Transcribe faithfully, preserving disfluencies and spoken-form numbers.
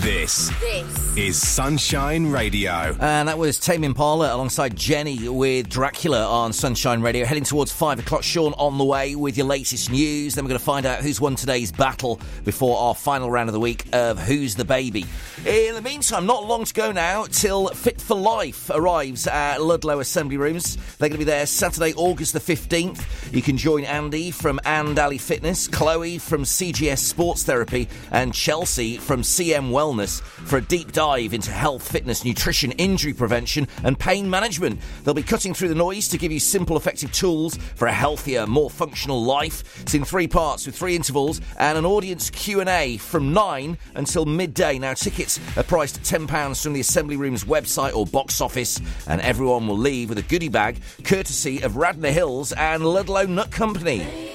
This, This is Sunshine Radio. And that was Tame Impala alongside Jenny with Dracula on Sunshine Radio. Heading towards five o'clock. Sean on the way with your latest news. Then we're going to find out who's won today's battle before our final round of the week of Who's the Baby. In the meantime, not long to go now till Fit for Life arrives at Ludlow Assembly Rooms. They're going to be there Saturday, August the fifteenth. You can join Andy from And Ali Fitness, Chloe from C G S Sports Therapy, and Chelsea from C M Wellness for a deep dive into health, fitness, nutrition, injury prevention and pain management. They'll be cutting through the noise to give you simple, effective tools for a healthier, more functional life. It's in three parts with three intervals and an audience Q and A from nine until midday. Now, tickets are priced at ten pounds from the Assembly Rooms website or box office, and everyone will leave with a goodie bag courtesy of Radnor Hills and Ludlow Nut Company.